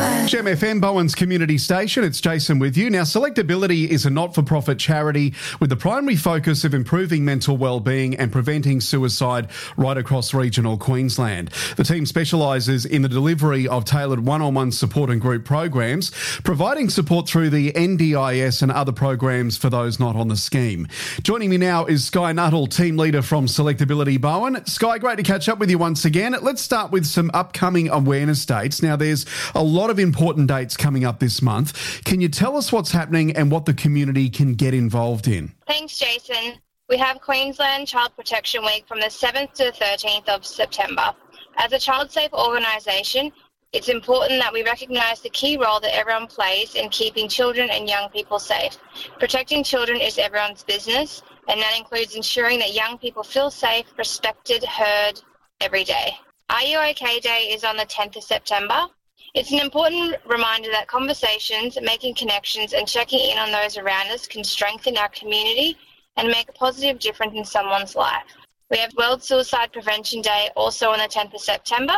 Gem FM, Bowen's community station. It's Jason with you. Now, Selectability is a not-for-profit charity with the primary focus of improving mental well-being and preventing suicide right across regional Queensland. The team specialises in the delivery of tailored one-on-one support and group programs, providing support through the NDIS and other programs for those not on the scheme. Joining me now is Skye Nuttall, team leader from Selectability Bowen. Skye, great to catch up with you once again. Let's start with some upcoming awareness dates. Now, there's a lot of important dates coming up this month. Can you tell us what's happening and what the community can get involved in? Thanks, Jason. We have Queensland Child Protection Week from the 7th to the 13th of September. As a child safe organisation, it's important that we recognise the key role that everyone plays in keeping children and young people safe. Protecting children is everyone's business, and that includes ensuring that young people feel safe, respected, heard every day. Are You OK Day is on the 10th of September. It's an important reminder that conversations, making connections and checking in on those around us can strengthen our community and make a positive difference in someone's life. We have World Suicide Prevention Day also on the 10th of September.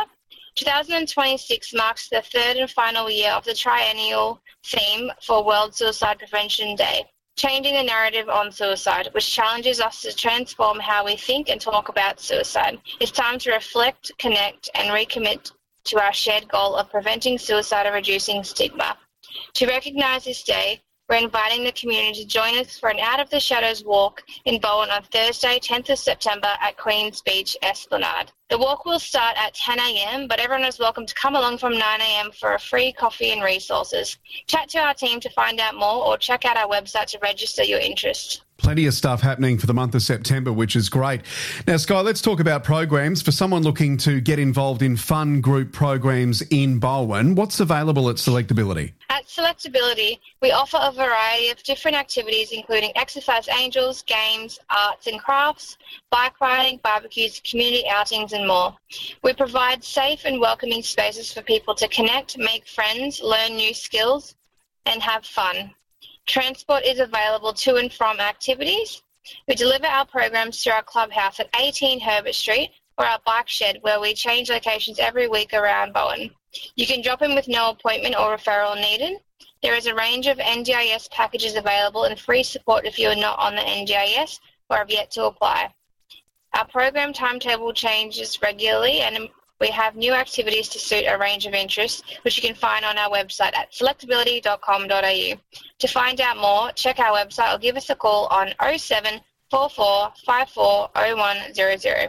2026 marks the third and final year of the triennial theme for World Suicide Prevention Day, changing the narrative on suicide, which challenges us to transform how we think and talk about suicide. It's time to reflect, connect and recommit to our shared goal of preventing suicide and reducing stigma. To recognise this day, we're inviting the community to join us for an Out of the Shadows walk in Bowen on Thursday, 10th of September at Queen's Beach Esplanade. The walk will start at 10 a.m, but everyone is welcome to come along from 9 a.m. for a free coffee and resources. Chat to our team to find out more or check out our website to register your interest. Plenty of stuff happening for the month of September, which is great. Now, Skye, let's talk about programs. For someone looking to get involved in fun group programs in Bowen, what's available at Selectability? At Selectability, we offer a variety of different activities, including exercise angels, games, arts and crafts, bike riding, barbecues, community outings and more. We provide safe and welcoming spaces for people to connect, make friends, learn new skills and have fun. Transport is available to and from activities. We deliver our programs to our clubhouse at 18 Herbert Street or our bike shed, where we change locations every week around Bowen. You can drop in with no appointment or referral needed. There is a range of NDIS packages available and free support if you are not on the NDIS or have yet to apply. Our program timetable changes regularly and we have new activities to suit a range of interests, which you can find on our website at selectability.com.au. To find out more, check our website or give us a call on 07 44 54 0100.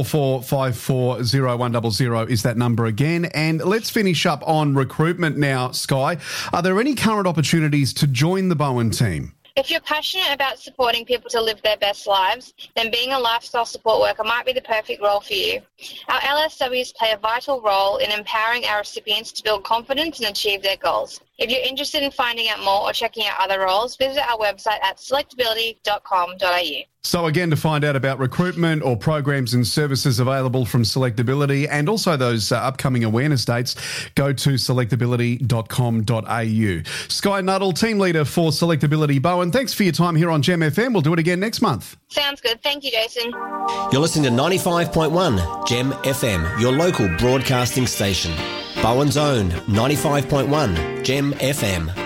44540100 is that number again. And let's finish up on recruitment now, Skye. Are there any current opportunities to join the Bowen team? If you're passionate about supporting people to live their best lives, then being a lifestyle support worker might be the perfect role for you. Our LSWs play a vital role in empowering our recipients to build confidence and achieve their goals. If you're interested in finding out more or checking out other roles, visit our website at selectability.com.au. So again, to find out about recruitment or programs and services available from Selectability and also those upcoming awareness dates, go to selectability.com.au. Skye Nuttall, team leader for Selectability Bowen, thanks for your time here on Gem FM. We'll do it again next month. Sounds good. Thank you, Jason. You're listening to 95.1 Gem FM, your local broadcasting station. Bowen's own 95.1 Gem FM.